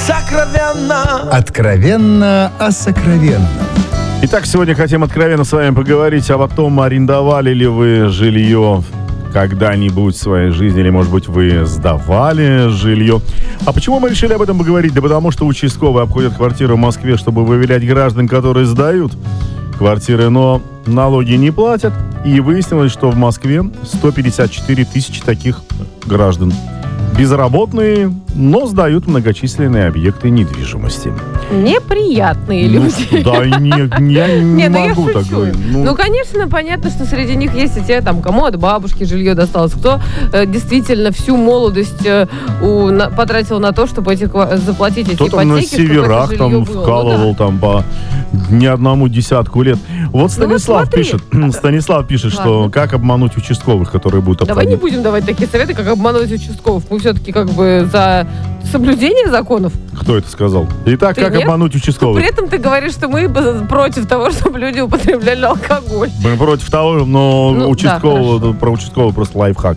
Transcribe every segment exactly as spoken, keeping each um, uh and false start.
сокровенно. Откровенно о сокровенном. Итак, сегодня хотим откровенно с вами поговорить об том, арендовали ли вы жилье когда-нибудь в своей жизни, или, может быть, вы сдавали жилье. А почему мы решили об этом поговорить? Да потому что участковые обходят квартиры в Москве, чтобы выявлять граждан, которые сдают квартиры, но налоги не платят. И выяснилось, что в Москве сто пятьдесят четыре тысячи таких граждан. Безработные, но сдают многочисленные объекты недвижимости. Неприятные Ну, люди. да, не, я не Не, ну я могу так шучу. говорить. Ну, конечно, понятно, что среди них есть и те, там, кому от бабушки жилье досталось, кто э, действительно всю молодость э, у, на, потратил на то, чтобы эти, заплатить эти Кто-то ипотеки, на чтобы северах это там жилье было. вкалывал Ну, да. там по не одному десятку лет. Вот Станислав вот смотри. пишет, Станислав пишет, что Ладно. как обмануть участковых, которые будут Давай не обходить. будем давать такие советы, как обманывать участковых. Мы все-таки как бы за соблюдение законов. Кто это сказал? Итак, Ты как нет? обмануть При участковых? этом ты говоришь, что мы б- против того, чтобы люди употребляли алкоголь. Мы против того, но Ну, участкового, да, хорошо. про участкового просто лайфхак.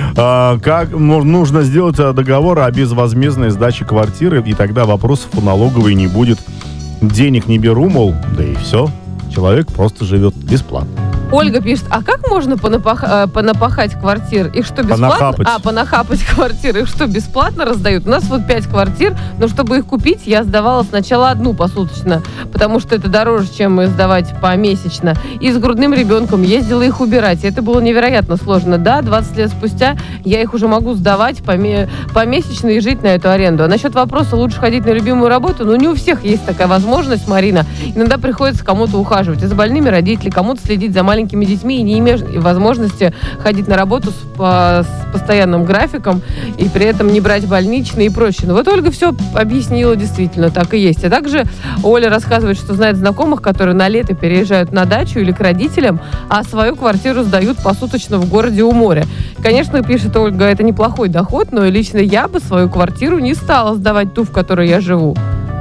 А, как ну, нужно сделать договор о безвозмездной сдаче квартиры, и тогда вопросов у налоговой не будет. Денег не беру, мол, да и все. Человек просто живет бесплатно. Ольга пишет, а как можно понапах- э, понапахать квартир? Их что, бесплатно? Понахапать. А, понахапать квартиры. Их что, бесплатно раздают? У нас вот пять квартир, но чтобы их купить, я сдавала сначала одну посуточно, потому что это дороже, чем сдавать помесячно. И с грудным ребенком ездила их убирать. И это было невероятно сложно. Да, двадцать лет спустя я их уже могу сдавать поме- помесячно и жить на эту аренду. А насчет вопроса, лучше ходить на любимую работу, ну не у всех есть такая возможность, Марина. Иногда приходится кому-то ухаживать. И за больными родителями, кому-то следить за маленькими детьми и не имеешь возможности ходить на работу с, по, с постоянным графиком и при этом не брать больничные и прочее. Но вот Ольга все объяснила, действительно, так и есть. А также Оля рассказывает, что знает знакомых, которые на лето переезжают на дачу или к родителям, а свою квартиру сдают посуточно в городе у моря. Конечно, пишет Ольга, это неплохой доход, но лично я бы свою квартиру не стала сдавать ту, в которой я живу.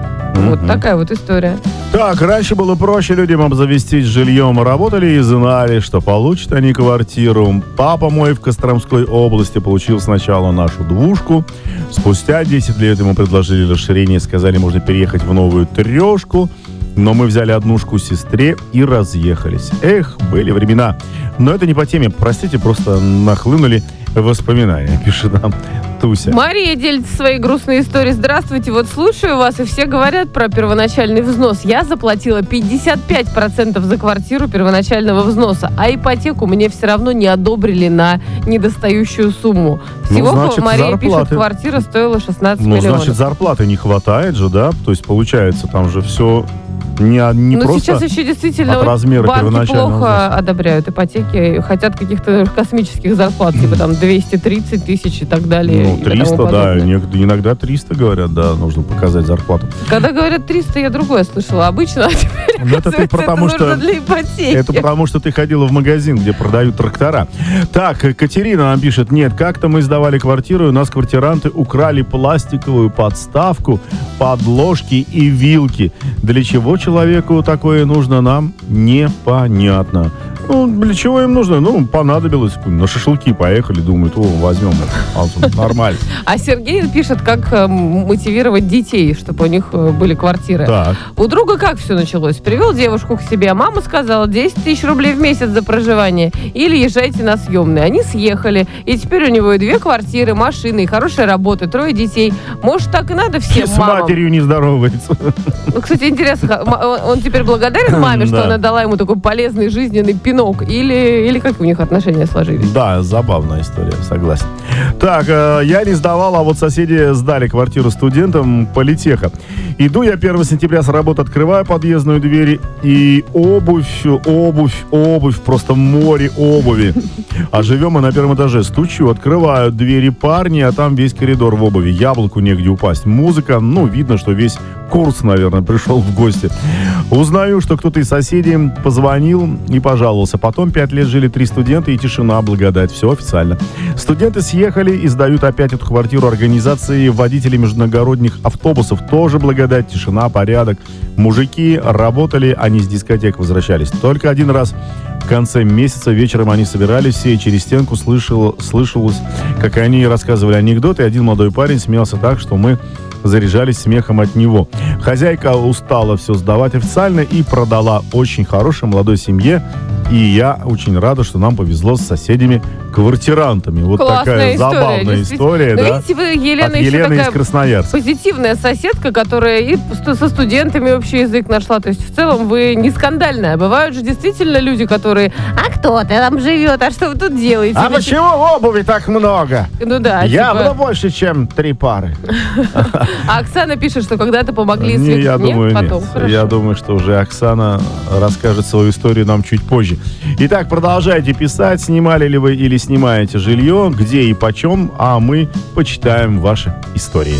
Вот Мгм. такая вот история. Так, раньше было проще людям обзавестись жильем. Работали и знали, что получат они квартиру. Папа мой в Костромской области получил сначала нашу двушку. Спустя десять лет ему предложили расширение, сказали, можно переехать в новую трешку. Но мы взяли однушку сестре и разъехались. Эх, были времена. Но это не по теме. Простите, просто нахлынули воспоминания, пишет нам Туся. Мария делится своей грустной историей. Здравствуйте, вот слушаю вас, и все говорят про первоначальный взнос. Я заплатила пятьдесят пять процентов за квартиру первоначального взноса, а ипотеку мне все равно не одобрили на недостающую сумму. Всего, Ну, значит, Мария зарплаты. пишет, квартира стоила шестнадцать Ну, миллионов. значит, зарплаты не хватает же, да? То есть, получается, там же все не, не Ну, просто сейчас еще действительно от размера банки первоначального плохо взноса. одобряют ипотеки, хотят каких-то космических зарплат, типа там двести тридцать тысяч и так далее. Ну, и тому триста, да, подобное. нек- иногда триста говорят, да, нужно показать зарплату. Когда говорят триста, я другое слышала. Обычно, а теперь, Ну, это ты оказывается, потому это что- нужно для ипотеки. Это потому, что ты ходила в магазин, где продают трактора. Так, Катерина нам пишет, нет, как-то мы сдавали квартиру, и у нас квартиранты украли пластиковую подставку, подложки и вилки. Для чего человеку такое нужно, нам непонятно. Ну, для чего им нужно? Ну, понадобилось. На шашлыки поехали, думают, о, возьмем это. Нормально. А Сергей пишет, как э, мотивировать детей, чтобы у них э, были квартиры. Так. У друга как все началось? Привел девушку к себе, а мама сказала десять тысяч рублей в месяц за проживание или езжайте на съемные. Они съехали, и теперь у него и две квартиры, машины, и хорошая работа, трое детей. Может, так и надо всем С мамам? матерью не здоровается. Ну, кстати, интересно, м- он он теперь благодарен маме, что Да. она дала ему такой полезный жизненный пинок? Или, или как у них отношения сложились? Да, забавная история, согласен. Так, э, я не сдавал, а вот соседи сдали квартиру студентам политеха. Иду я первого сентября с работы, открываю подъездную дверь, и обувь, обувь, обувь, просто море обуви. А живем мы на первом этаже. Стучу, открываю двери парни, а там весь коридор в обуви. Яблоку негде упасть. Музыка, ну, видно, что весь курс, наверное, пришел в гости. Узнаю, что кто-то из соседей позвонил и пожаловался. Потом пять лет жили три студента, и тишина, благодать. Все официально. Студенты съехали и сдают опять эту квартиру организации водителей междугородних автобусов. Тоже благодать, тишина, порядок. Мужики работали, они с дискотек возвращались. Только один раз в конце месяца вечером они собирались все, и через стенку слышал, слышалось, как они рассказывали анекдоты. Один молодой парень смеялся так, что мы заряжались смехом от него. Хозяйка устала все сдавать официально и продала очень хорошей молодой семье. И я очень рада, что нам повезло с соседями-квартирантами. Вот Классная такая история, забавная история, Но да? видите, вы, Елена, От еще Елены такая из Красноярска. позитивная соседка, которая и сто- со студентами общий язык нашла. То есть в целом вы не скандальная. Бывают же действительно люди, которые: а кто ты там живет, а что вы тут делаете? А почему обуви так много? Ну да, Явно типа... больше, чем три пары. А Оксана пишет, что когда-то помогли с Не, век- я Нет? думаю, Потом, нет. хорошо. Я думаю, что уже Оксана расскажет свою историю нам чуть позже. Итак, продолжайте писать, снимали ли вы или снимаете жилье, где и почем, а мы почитаем ваши истории.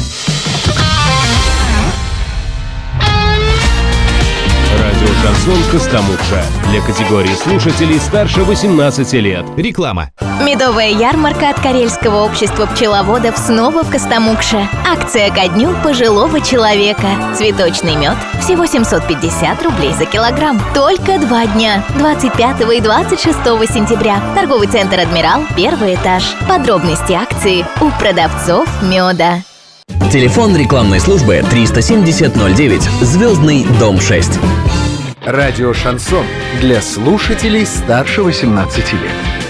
Радио «Шансон Костомукша» для категории слушателей старше восемнадцати лет. Реклама. Медовая ярмарка от Карельского общества пчеловодов снова в Костомукше. Акция ко дню пожилого человека. Цветочный мед всего семьсот пятьдесят рублей за килограмм. Только два дня. двадцать пятого и двадцать шестого сентября. Торговый центр «Адмирал», первый этаж. Подробности акции у продавцов меда. Телефон рекламной службы триста семьдесят ноль девять, Звездный дом шесть. Радио «Шансон» для слушателей старше восемнадцати лет.